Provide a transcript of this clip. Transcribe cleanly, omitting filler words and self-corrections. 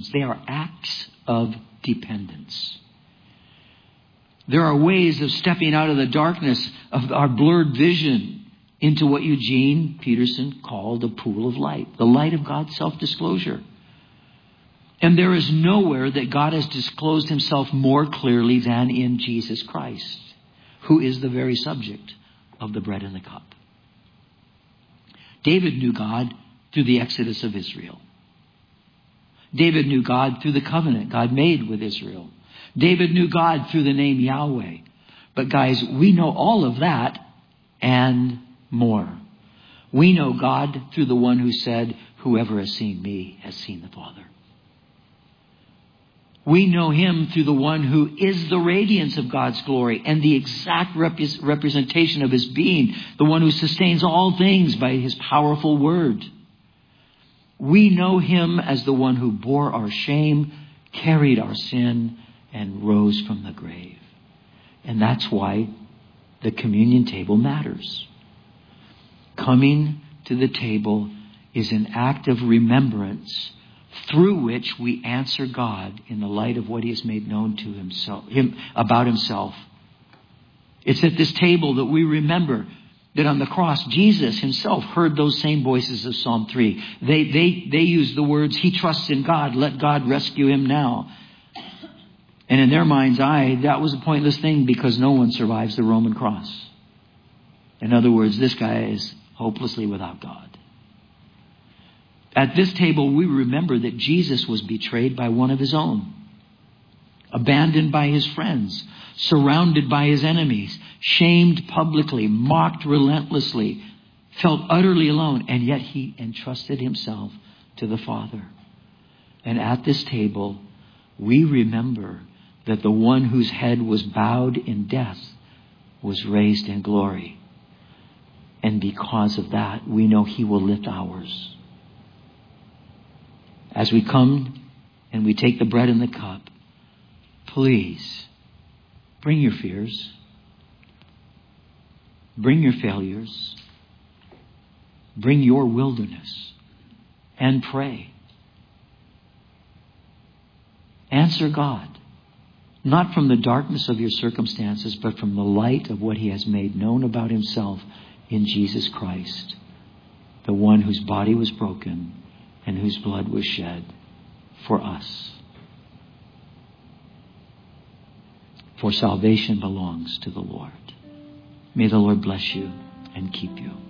words. They are acts of dependence. There are ways of stepping out of the darkness of our blurred vision into what Eugene Peterson called a pool of light, the light of God's self-disclosure. And there is nowhere that God has disclosed himself more clearly than in Jesus Christ, who is the very subject of the bread and the cup. David knew God through the exodus of Israel. David knew God through the covenant God made with Israel. David knew God through the name Yahweh. But guys, we know all of that and more. We know God through the one who said, "Whoever has seen me has seen the Father." We know him through the one who is the radiance of God's glory and the exact representation of his being, the one who sustains all things by his powerful word. We know him as the one who bore our shame, carried our sin, and rose from the grave. And that's why the communion table matters. Coming to the table is an act of remembrance through which we answer God in the light of what he has made known to himself, about himself. It's at this table that we remember that on the cross, Jesus himself heard those same voices of Psalm 3. They use the words, "He trusts in God, let God rescue him now." And in their mind's eye, that was a pointless thing because no one survives the Roman cross. In other words, this guy is hopelessly without God. At this table, we remember that Jesus was betrayed by one of his own, abandoned by his friends, surrounded by his enemies, shamed publicly, mocked relentlessly, felt utterly alone, and yet he entrusted himself to the Father. And at this table, we remember that the one whose head was bowed in death was raised in glory. And because of that, we know he will lift ours. As we come and we take the bread and the cup, please bring your fears, bring your failures, bring your wilderness, and pray. Answer God, not from the darkness of your circumstances, but from the light of what he has made known about himself in Jesus Christ, the one whose body was broken and whose blood was shed for us. For salvation belongs to the Lord. May the Lord bless you and keep you.